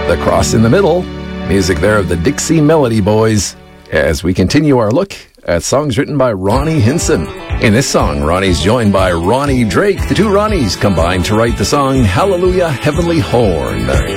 The Cross in the Middle. Music there of the Dixie Melody Boys. As we continue our look at songs written by Ronnie Hinson. In this song, Ronnie's joined by Ronnie Drake. The two Ronnies combined to write the song Hallelujah Heavenly Horn.